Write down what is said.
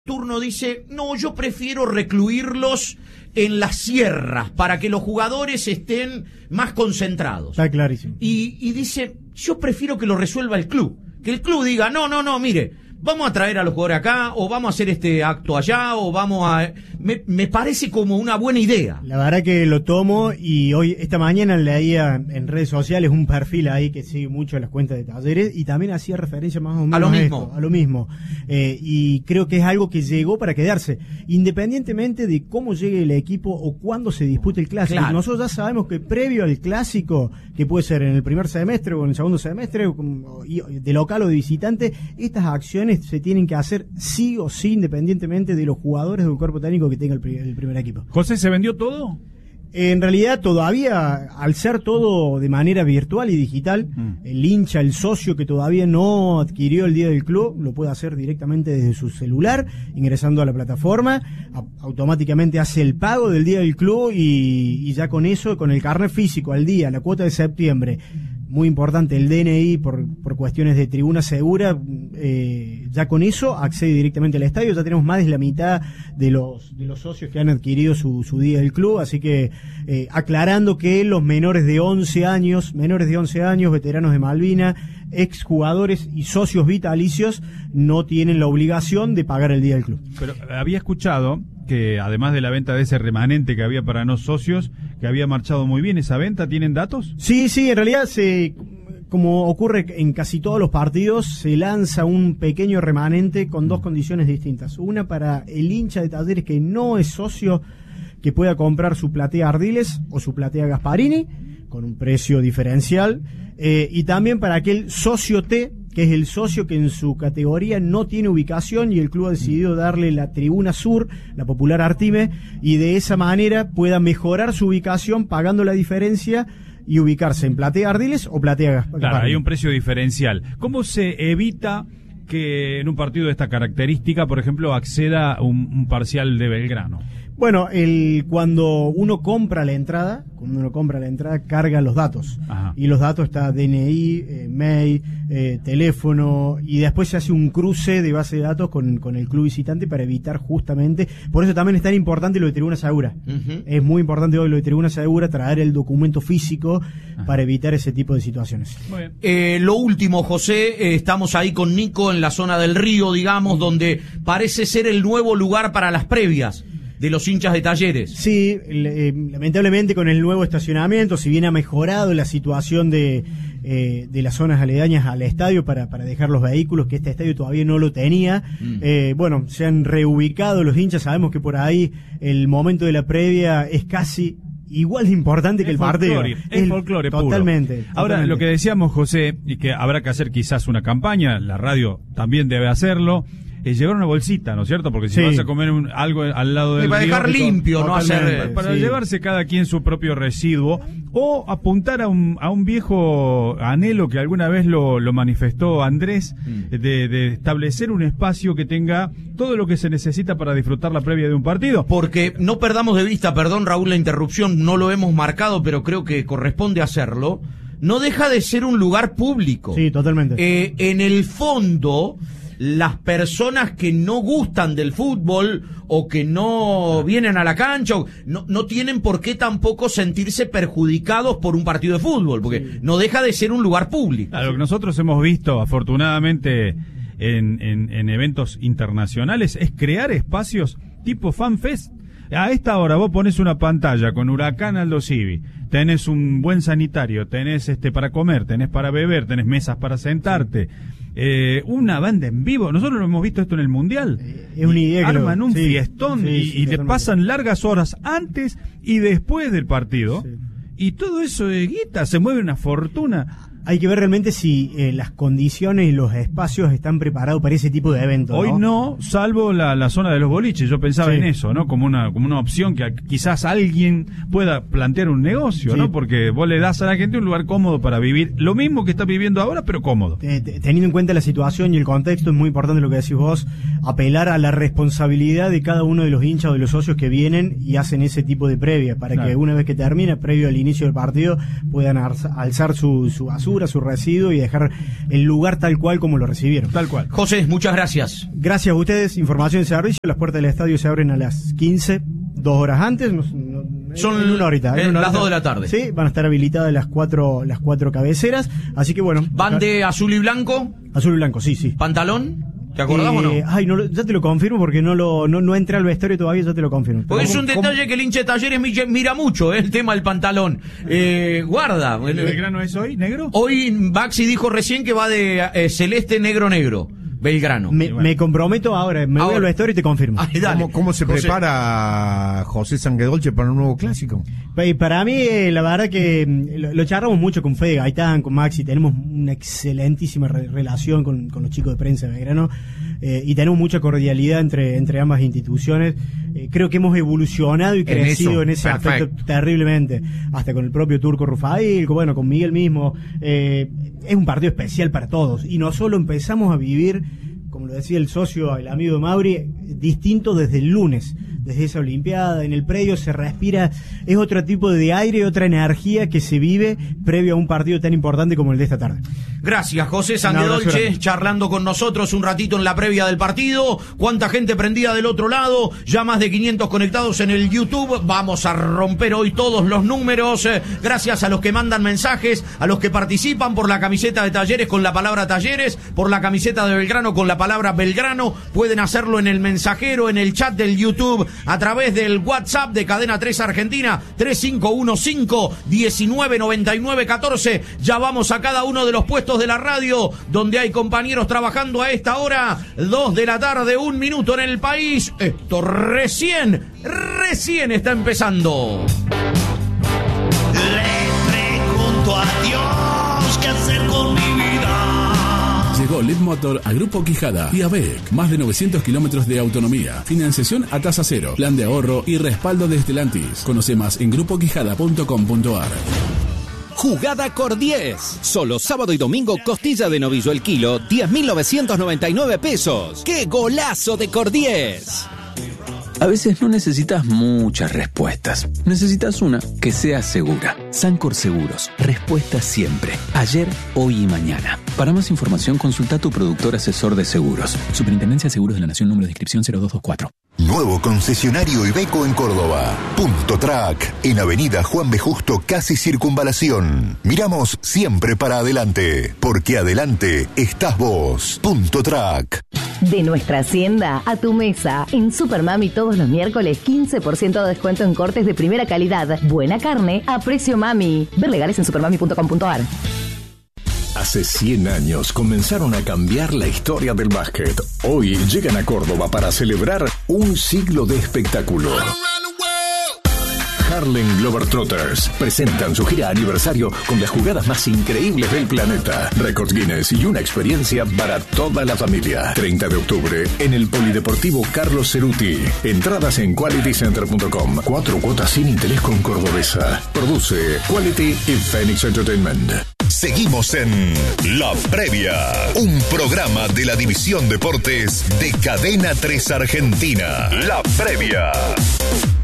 Turno dice, no, yo prefiero recluirlos en las sierras para que los jugadores estén más concentrados. Está clarísimo. Y dice, yo prefiero que lo resuelva el club. Que el club diga, no, mire, vamos a traer a los jugadores acá, o vamos a hacer este acto allá, o vamos a... Me parece como una buena idea. La verdad que lo tomo, y hoy, esta mañana leía en redes sociales un perfil ahí que sigue mucho las cuentas de Talleres, y también hacía referencia más o menos a lo mismo. Y creo que es algo que llegó para quedarse, independientemente de cómo llegue el equipo o cuándo se dispute el clásico. Claro. Nosotros ya sabemos que previo al clásico, que puede ser en el primer semestre o en el segundo semestre, de local o de visitante, estas acciones se tienen que hacer sí o sí, independientemente de los jugadores o del cuerpo técnico que tenga el primer equipo. José, ¿se vendió todo? En realidad todavía, al ser todo de manera virtual y digital, el hincha, el socio que todavía no adquirió el día del club, lo puede hacer directamente desde su celular, ingresando a la plataforma, automáticamente hace el pago del día del club y ya con eso, con el carnet físico al día, la cuota de septiembre, muy importante, el DNI por cuestiones de tribuna segura, ya con eso accede directamente al estadio. Ya tenemos más de la mitad de los socios que han adquirido su día del club, así que aclarando que los menores de 11 años, veteranos de Malvina, exjugadores y socios vitalicios no tienen la obligación de pagar el día del club. Pero había escuchado que además de la venta de ese remanente que había para no socios, que había marchado muy bien esa venta. ¿Tienen datos? Sí, en realidad como ocurre en casi todos los partidos, se lanza un pequeño remanente con dos condiciones distintas. Una para el hincha de Talleres que no es socio, que pueda comprar su platea Ardiles o su platea Gasparini con un precio diferencial, y también para aquel socio T, que es el socio que en su categoría no tiene ubicación y el club ha decidido darle la tribuna sur, la popular Artime, y de esa manera pueda mejorar su ubicación pagando la diferencia y ubicarse en platea Ardiles o platea Gasparini. Claro, hay un precio diferencial. ¿Cómo se evita que en un partido de esta característica, por ejemplo, acceda un parcial de Belgrano? Bueno, cuando uno compra la entrada, carga los datos. Ajá. Y los datos está DNI, mail, teléfono, y después se hace un cruce de base de datos con el club visitante para evitar justamente, por eso también es tan importante lo de Tribuna Segura. Uh-huh. Es muy importante hoy lo de Tribuna Segura, traer el documento físico para evitar ese tipo de situaciones. Muy bien. Lo último, José, estamos ahí con Nico en la zona del río, digamos, donde parece ser el nuevo lugar para las previas de los hinchas de Talleres. Sí, lamentablemente con el nuevo estacionamiento, si bien ha mejorado la situación de las zonas aledañas al estadio para dejar los vehículos, que este estadio todavía no lo tenía, bueno, se han reubicado los hinchas. Sabemos que por ahí el momento de la previa es casi igual de importante que el partido. Es folclore puro. Totalmente. Ahora, lo que decíamos, José, y que habrá que hacer quizás una campaña, la radio también debe hacerlo, es llevar una bolsita, ¿no es cierto? Porque si vas a comer algo al lado del para río, dejar limpio, no hacer... Para llevarse cada quien su propio residuo, o apuntar a un viejo anhelo que alguna vez lo manifestó Andrés, de establecer un espacio que tenga todo lo que se necesita para disfrutar la previa de un partido. Porque no perdamos de vista, perdón Raúl la interrupción, no lo hemos marcado, pero creo que corresponde hacerlo, no deja de ser un lugar público. Sí, totalmente. En el fondo, las personas que no gustan del fútbol o que no vienen a la cancha no tienen por qué tampoco sentirse perjudicados por un partido de fútbol, porque no deja de ser un lugar público. Lo que nosotros hemos visto, afortunadamente, en eventos internacionales, es crear espacios tipo FanFest. A esta hora vos pones una pantalla con Huracán Aldo Civi, tenés un buen sanitario, tenés para comer, tenés para beber, tenés mesas para sentarte, una banda en vivo. Nosotros lo hemos visto esto en el Mundial. Es una idea. Arman un fiestón y le pasan largas horas antes y después del partido. Sí. Y todo eso de guita, se mueve una fortuna. Hay que ver realmente si las condiciones y los espacios están preparados para ese tipo de eventos. Hoy no, salvo la zona de los boliches. Yo pensaba en eso, ¿no? Como una opción que quizás alguien pueda plantear un negocio, ¿no? Porque vos le das a la gente un lugar cómodo para vivir lo mismo que está viviendo ahora, pero cómodo. Teniendo en cuenta la situación y el contexto, es muy importante lo que decís vos, apelar a la responsabilidad de cada uno de los hinchas o de los socios que vienen y hacen ese tipo de previa, para que una vez que termina, previo al inicio del partido, puedan alzar su basura basura, su residuo y dejar el lugar tal cual como lo recibieron. Tal cual. José, muchas gracias. Gracias a ustedes. Información de servicio. Las puertas del estadio se abren a las 15, 2 horas antes. Son en una horita. las 2 de la tarde. Sí, van a estar habilitadas las cuatro cabeceras. Así que bueno. ¿Van de azul y blanco? Azul y blanco, sí. ¿Pantalón? ¿Te acordás o no? Ay, no, ya te lo confirmo porque no entré al vestuario todavía, ya te lo confirmo. Porque es un detalle que el hincha de Talleres mira mucho, el tema del pantalón. Guarda. ¿El Belgrano es hoy, negro? Hoy Baxi dijo recién que va de celeste, negro. Belgrano. Me comprometo ahora, voy al vestuario y te confirmo. Ay, dale. ¿Cómo se prepara José Sanguedolce para un nuevo clásico? Y para mí, la verdad que lo charlamos mucho con Fede Gaitán, con Maxi, tenemos una excelentísima relación con los chicos de prensa de Belgrano, y tenemos mucha cordialidad entre ambas instituciones. Creo que hemos evolucionado y crecido en ese aspecto terriblemente, hasta con el propio Turco Rufail, con Miguel mismo. Es un partido especial para todos, y no solo empezamos a vivir, como lo decía el socio, el amigo de Mauri, distinto desde el lunes, desde esa Olimpiada. En el predio se respira, es otro tipo de aire, otra energía que se vive previo a un partido tan importante como el de esta tarde. Gracias, José Sanguedolce, charlando con nosotros un ratito en la previa del partido. Cuánta gente prendida del otro lado, ya más de 500 conectados en el YouTube. Vamos a romper hoy todos los números. Gracias a los que mandan mensajes, a los que participan por la camiseta de Talleres con la palabra Talleres, por la camiseta de Belgrano con la palabra Belgrano. Pueden hacerlo en el mensajero, en el chat del YouTube, a través del WhatsApp de Cadena 3 Argentina, 3515-199914. Ya vamos a cada uno de los puestos de la radio donde hay compañeros trabajando a esta hora. 2 de la tarde, 1 minuto en el país. Esto recién está empezando. Le pregunto a Dios qué hacer con mi vida. Llegó LED Motor a Grupo Quijada y ABEC. Más de 900 kilómetros de autonomía, financiación a tasa cero, plan de ahorro y respaldo de Stellantis. Conoce más en grupoquijada.com.ar. Jugada Cor 10. Solo sábado y domingo costilla de novillo el kilo, 10.999 pesos. ¡Qué golazo de Cor 10! A veces no necesitas muchas respuestas. Necesitas una que sea segura. Sancor Seguros. Respuesta siempre. Ayer, hoy y mañana. Para más información, consulta a tu productor asesor de seguros. Superintendencia de Seguros de la Nación, número de inscripción 0224. Nuevo concesionario Iveco en Córdoba. Punto Track, en Avenida Juan B. Justo, casi Circunvalación. Miramos siempre para adelante, porque adelante estás vos. Punto Track. De nuestra hacienda a tu mesa. En Supermami todos los miércoles 15% de descuento en cortes de primera calidad. Buena carne a precio mami. Ver legales en supermami.com.ar. Hace 100 años comenzaron a cambiar la historia del básquet. Hoy llegan a Córdoba para celebrar un siglo de espectáculo. Harlem Globetrotters presentan su gira aniversario con las jugadas más increíbles del planeta, récords Guinness y una experiencia para toda la familia. 30 de octubre en el Polideportivo Carlos Ceruti. Entradas en qualitycenter.com. 4 cuotas sin interés con Cordobesa. Produce Quality y Phoenix Entertainment. Seguimos en La Previa, un programa de la División Deportes de Cadena 3 Argentina. La Previa.